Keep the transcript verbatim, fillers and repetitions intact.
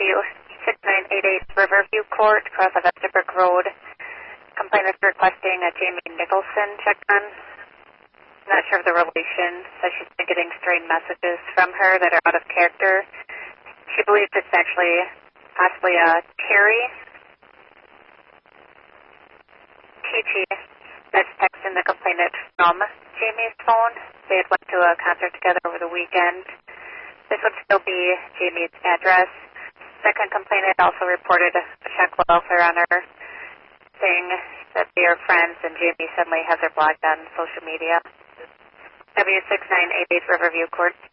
six nine eight eight Riverview Court, across of Estabrook Road. Complainant requesting a Jamie Nicholson check on. Not sure of the relation. Says she's been getting strange messages from her that are out of character. She believes it's actually possibly a Terry T T that's texting the complainant from Jamie's phone. They had went to a concert together over the weekend. This would still be Jamie's address. Second complainant also reported a check welfare on her, saying that they are friends and Jamie suddenly has her blocked on social media. W six nine eight eight Riverview Court.